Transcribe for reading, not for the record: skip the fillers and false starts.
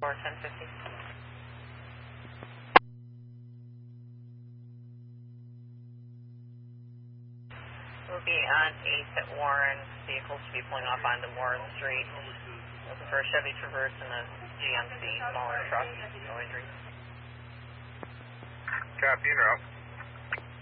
Or 1050. We'll be on 8th at Warren. Vehicles should be pulling off onto Warren Street. Looking for a Chevy Traverse and a GMC smaller truck. No injuries. Copy, in route.